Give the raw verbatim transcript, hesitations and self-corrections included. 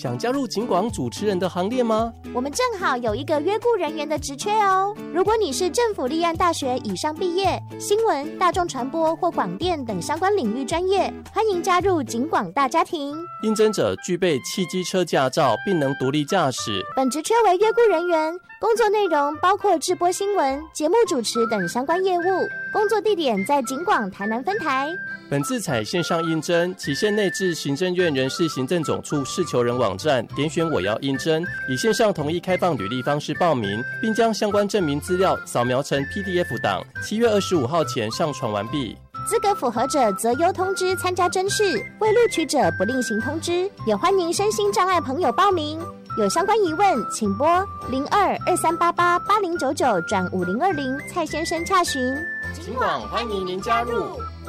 想加入警广主持人的行列吗？ 我们正好有一个约雇人员的职缺哦。如果你是政府立案大学以上毕业，新闻、大众传播或广电等相关领域专业，欢迎加入警广大家庭。 应征者具备汽机车驾照，并能独立驾驶。 本职缺为约雇人员，工作内容包括制播新闻、节目主持等相关业务。工作地点在警广台南分台。 本次采线上应征，期限内至行政院人事行政总处事求人网站点选我要应征，以线上统一开放履历方式报名，并将相关证明资料扫描成 P D F 档，七月二十五号前上传完毕。 资格符合者择优通知参加甄试，未录取者不另行通知。也欢迎身心障碍朋友报名。有相关疑问，请拨零二二三八八八零九九转五零二零蔡先生洽询。 警广欢迎您加入。